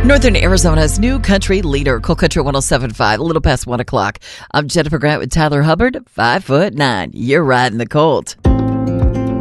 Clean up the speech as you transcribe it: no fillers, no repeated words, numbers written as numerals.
Northern Arizona's new country leader, Cool Country 107.5, a little past 1 o'clock. I'm Jennifer Grant with Tyler Hubbard, 5'9". You're riding the Colt.